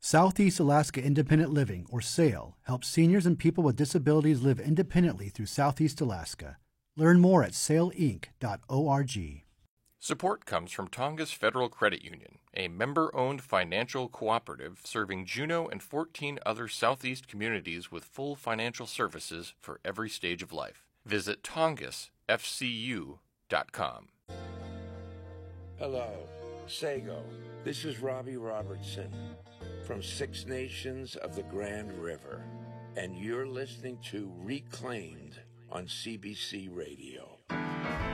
Southeast Alaska Independent Living, or SAIL, helps seniors and people with disabilities live independently through Southeast Alaska. Learn more at sailinc.org. Support comes from Tongass Federal Credit Union, a member-owned financial cooperative serving Juneau and 14 other Southeast communities with full financial services for every stage of life. Visit tongassfcu.com. Hello, Sago. This is Robbie Robertson from Six Nations of the Grand River, and you're listening to Reclaimed on CBC Radio.